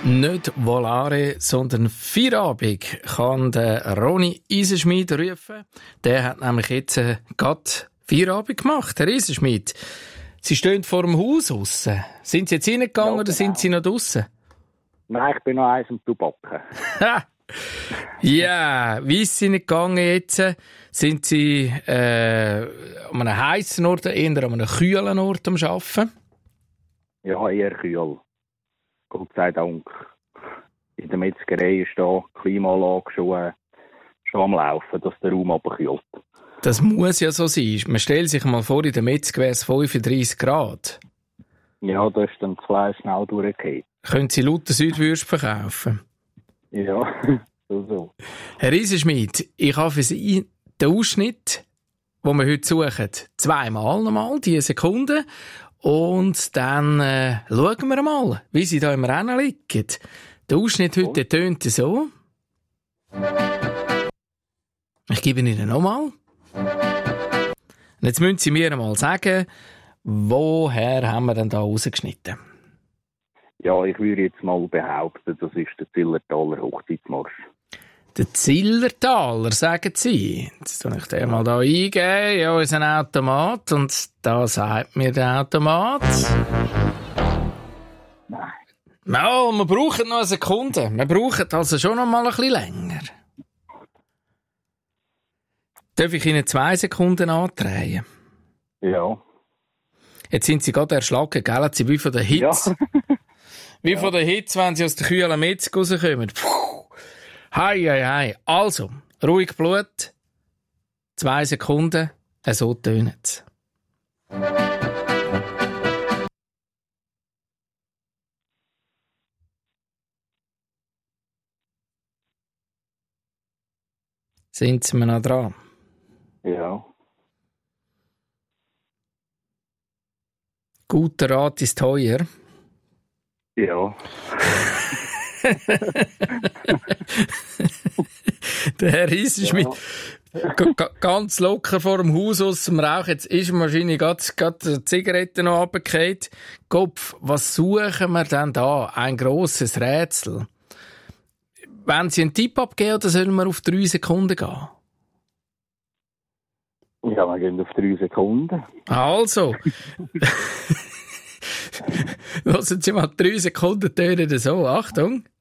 Nicht Volare, sondern Feierabend kann der Ronny Isenschmid rufen. Der hat nämlich jetzt gerade Feierabend gemacht. Herr Isenschmid, Sie stehen vor dem Haus aussen. Sind Sie jetzt reingegangen oder sind Sie noch draussen? Nein, ich bin noch eins am Backen. Ja, wie ist es Ihnen gegangen jetzt? Sind Sie an einem heissen Ort, eher an einem kühlen Ort am Arbeiten? Ja, eher kühl. Gott sei Dank. In der Metzgerei ist da die Klimaanlage schon am Laufen, dass der Raum abkühlt. Das muss ja so sein. Man stellt sich mal vor, in der Metzger wäre es 35 Grad. Ja, da ist dann das Fleisch schnell durchgefallen. Können Sie lauter Südwürste verkaufen? Ja, so. Herr Isenschmid, ich habe für Sie den Ausschnitt, den wir heute suchen, zweimal nochmal, diese Sekunden. Und dann schauen wir mal, wie Sie da im Rennen liegen. Der Ausschnitt heute tönt so. Ich gebe Ihnen nochmal. Und jetzt müssen Sie mir einmal sagen, woher haben wir denn da rausgeschnitten? Ja, ich würde jetzt mal behaupten, das ist der Zillertaler Hochzeitsmarsch. Der Zillertaler, sagen Sie. Jetzt tue ich den mal da eingeben, ja, ist ein Automat. Und da sagt mir der Automat. Nein. Ja, wir brauchen noch eine Sekunde. Wir brauchen also schon noch mal ein bisschen länger. Darf ich Ihnen 2 Sekunden andrehen? Ja. Jetzt sind Sie gerade erschlagen, gell? Sie wie von der Hitze. Ja. Wie von der Hitze, wenn Sie aus der kühlen Metzger rauskommen. Hei. Also, ruhig Blut. 2 Sekunden. So tönt es. Sind Sie mir noch dran? Ja. Guter Rat ist teuer. Ja. Der Herr Isenschmid, ganz locker vor dem Haus aus dem Rauch. Jetzt ist ihm wahrscheinlich gerade die Zigarette noch runtergefallen. Kopf, was suchen wir denn da? Ein grosses Rätsel. Wenn Sie einen Tipp abgeben, oder sollen wir auf 3 Sekunden gehen? Ja, wir gehen auf 3 Sekunden. Also. Lassen Sie mal 3 Sekunden tönen so. Achtung.